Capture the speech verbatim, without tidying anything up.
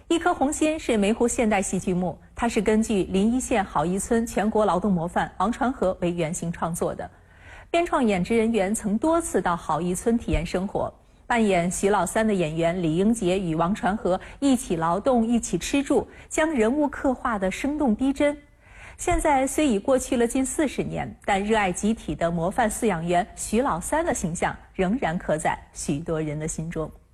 一颗红心是梅湖现代戏剧目，它是根据临沂县郝邑村全国劳动模范王传和为原型创作的。编创演职人员曾多次到郝邑村体验生活，扮演徐老三的演员李英杰与王传和一起劳动、一起吃住，将人物刻画得生动逼真。现在虽已过去了近四十年，但热爱集体的模范饲养员徐老三的形象仍然刻在许多人的心中。